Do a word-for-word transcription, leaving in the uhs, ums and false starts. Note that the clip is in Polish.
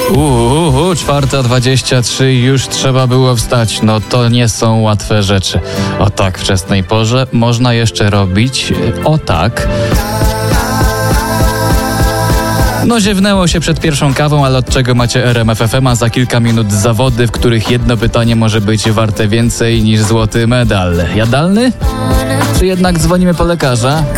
Uuu, czwarta dwadzieścia trzy, już trzeba było wstać. No to nie są łatwe rzeczy. O tak wczesnej porze można jeszcze robić o tak. No ziewnęło się przed pierwszą kawą, ale od czego macie R M F F M, a za kilka minut zawody, w których jedno pytanie może być warte więcej niż złoty medal. Jadalny? Czy jednak dzwonimy po lekarza?